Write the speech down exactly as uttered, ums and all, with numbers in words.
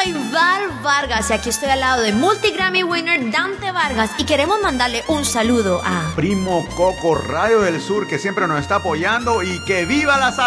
soy Val Vargas y aquí estoy al lado de multi-Grammy winner Dante Vargas y queremos mandarle un saludo a Primo Coco, Radio del Sur, que siempre nos está apoyando, y que viva la salsa.